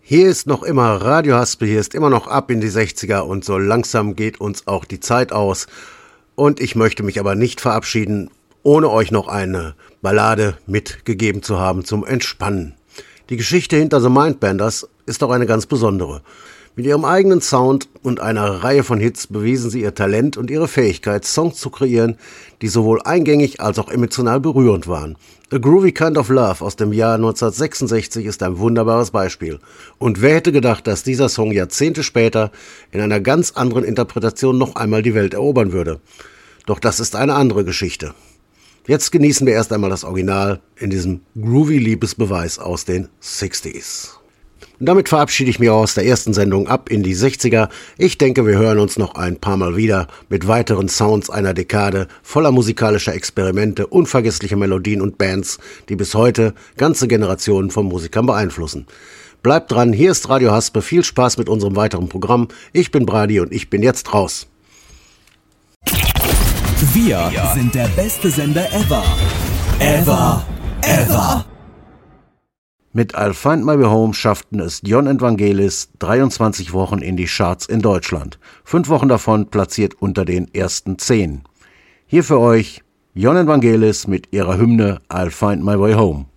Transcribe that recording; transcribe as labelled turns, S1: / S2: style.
S1: Hier ist noch immer Radio Haspel, hier ist immer noch ab in die 60er und so langsam geht uns auch die Zeit aus. Und ich möchte mich aber nicht verabschieden, ohne euch noch eine Ballade mitgegeben zu haben zum Entspannen. Die Geschichte hinter The Mindbenders ist auch eine ganz besondere. Mit ihrem eigenen Sound und einer Reihe von Hits bewiesen sie ihr Talent und ihre Fähigkeit, Songs zu kreieren, die sowohl eingängig als auch emotional berührend waren. A Groovy Kind of Love aus dem Jahr 1966 ist ein wunderbares Beispiel. Und wer hätte gedacht, dass dieser Song Jahrzehnte später in einer ganz anderen Interpretation noch einmal die Welt erobern würde? Doch das ist eine andere Geschichte. Jetzt genießen wir erst einmal das Original in diesem groovy Liebesbeweis aus den 60s. Und damit verabschiede ich mich aus der ersten Sendung ab in die 60er. Ich denke, wir hören uns noch ein paar Mal wieder mit weiteren Sounds einer Dekade voller musikalischer Experimente, unvergessliche Melodien und Bands, die bis heute ganze Generationen von Musikern beeinflussen. Bleibt dran, hier ist Radio Haspel. Viel Spaß mit unserem weiteren Programm. Ich bin Brady und ich bin jetzt raus.
S2: Wir sind der beste Sender ever. Ever.
S1: Mit I'll Find My Way Home schafften es Jon und Vangelis 23 Wochen in die Charts in Deutschland. 5 Wochen davon platziert unter den ersten 10. Hier für euch Jon und Vangelis mit ihrer Hymne I'll Find My Way Home.